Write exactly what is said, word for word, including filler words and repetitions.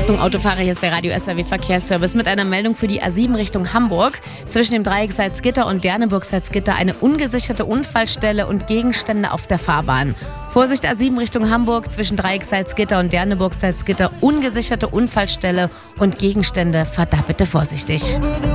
Achtung, Autofahrer, hier ist der Radio S R W Verkehrsservice mit einer Meldung für die A sieben Richtung Hamburg. Zwischen dem Dreieck Salzgitter und Derneburg-Salzgitter eine ungesicherte Unfallstelle und Gegenstände auf der Fahrbahn. Vorsicht, A sieben Richtung Hamburg, zwischen Dreieck Salzgitter und Derneburg-Salzgitter ungesicherte Unfallstelle und Gegenstände. Fahrt da bitte vorsichtig.